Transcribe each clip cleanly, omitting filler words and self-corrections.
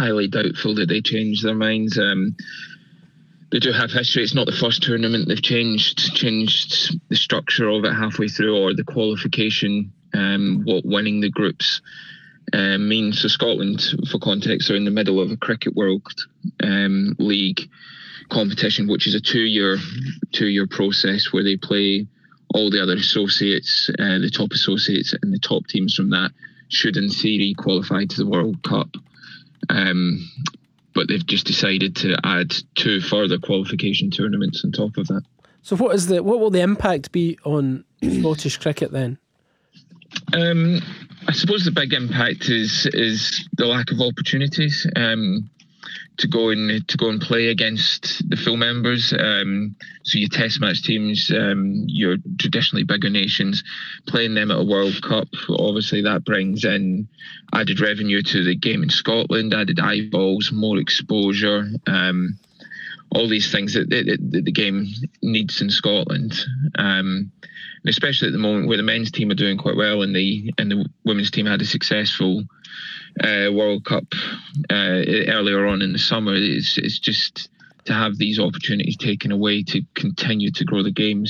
highly doubtful that they change their minds. They do have history. It's not the first tournament they've changed the structure of it halfway through, or the qualification, what winning the groups means. So Scotland, for context, are in the middle of a Cricket World League competition, which is a two-year process where they play all the other associates, the top associates, and the top teams from that should, in theory, qualify to the World Cup. But they've just decided to add 2 further qualification tournaments on top of that. So what will the impact be on Scottish cricket then? I suppose the big impact is the lack of opportunities to go and play against the full members. So your Test match teams, your traditionally bigger nations, playing them at a World Cup, obviously that brings in added revenue to the game in Scotland, added eyeballs, more exposure, all these things that the game needs in Scotland. Especially at the moment where the men's team are doing quite well and the women's team had a successful World Cup earlier on in the summer. It's just to have these opportunities taken away to continue to grow the game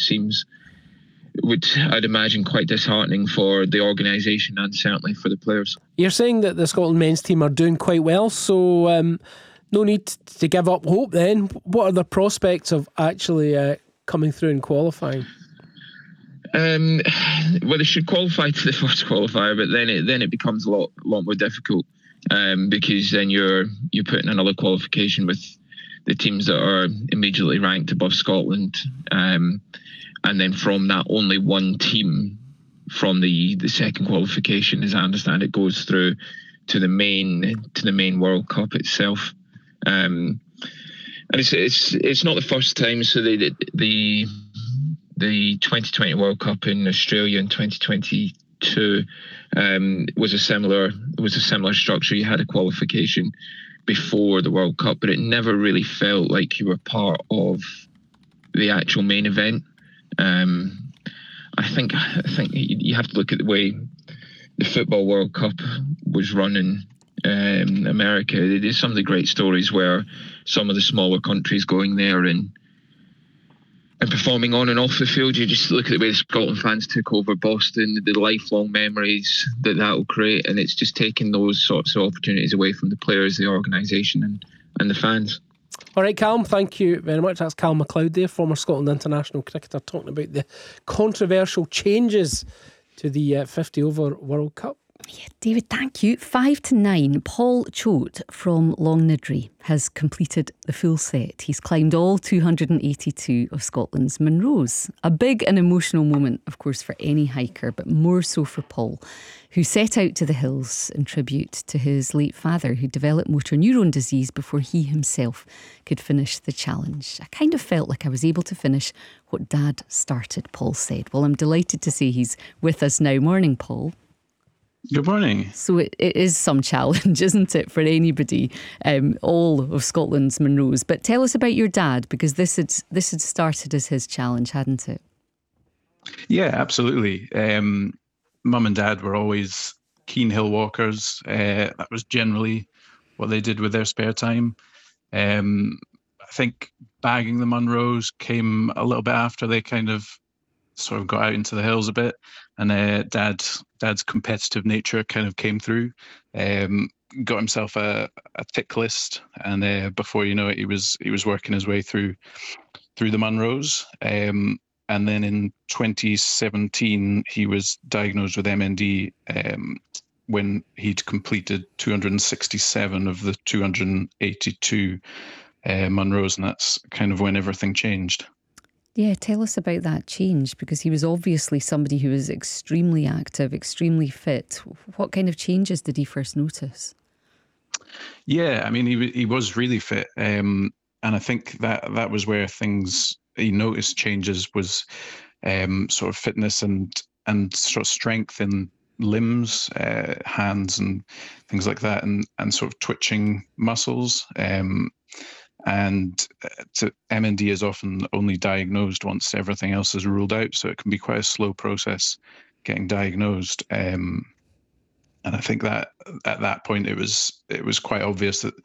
I'd imagine, quite disheartening for the organisation and certainly for the players. You're saying that the Scotland men's team are doing quite well, so no need to give up hope then. What are the prospects of actually coming through and qualifying? Well, they should qualify to the first qualifier, but then it becomes a lot more difficult because then you're putting another qualification with the teams that are immediately ranked above Scotland, and then from that, only one team from the second qualification, as I understand it, goes through to the main World Cup itself. And it's not the first time. So the 2020 World Cup in Australia in 2022 was a similar structure. You had a qualification before the World Cup, but it never really felt like you were part of the actual main event. I think you have to look at the way the Football World Cup was run in America. There's some of the great stories where some of the smaller countries going there and performing on and off the field. You just look at the way the Scotland fans took over Boston, the lifelong memories that will create, and it's just taking those sorts of opportunities away from the players, the organisation and the fans. All right, Callum, thank you very much. That's Callum MacLeod there, former Scotland international cricketer, talking about the controversial changes to the 50 over World Cup. Yeah, David, thank you. 5-9. Paul Choate from Longnidree has completed the full set. He's climbed all 282 of Scotland's Munros. A big and emotional moment, of course, for any hiker, but more so for Paul, who set out to the hills in tribute to his late father, who developed motor neuron disease before he himself could finish the challenge. I kind of felt like I was able to finish what Dad started, Paul said. Well, I'm delighted to say he's with us now. Morning, Paul. Good morning. So it is some challenge, isn't it, for anybody, all of Scotland's Munros. But tell us about your dad, because this had started as his challenge, hadn't it? Yeah, absolutely. Mum and Dad were always keen hill walkers. That was generally what they did with their spare time. I think bagging the Munros came a little bit after they kind of sort of got out into the hills a bit, and Dad's competitive nature kind of came through. Got himself a tick list, and before you know it, he was working his way through the Munros. And then in 2017, he was diagnosed with MND when he'd completed 267 of the 282 Munros, and that's kind of when everything changed. Yeah, tell us about that change, because he was obviously somebody who was extremely active, extremely fit. What kind of changes did he first notice? Yeah, I mean, he was really fit, and I think that was where he noticed changes was sort of fitness and sort of strength in limbs, hands and things like that, and sort of twitching muscles. And MND is often only diagnosed once everything else is ruled out, so it can be quite a slow process getting diagnosed. And I think that at that point it was quite obvious that